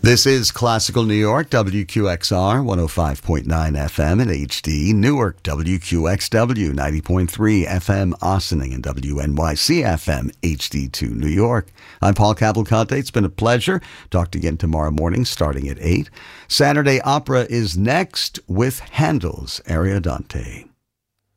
This is Classical New York, WQXR 105.9 FM in HD, Newark, WQXW 90.3 FM, Ossining, and WNYC FM HD2 New York. I'm Paul Cavalcante. It's been a pleasure. Talk again tomorrow morning starting at 8. Saturday Opera is next with Handel's Ariodante.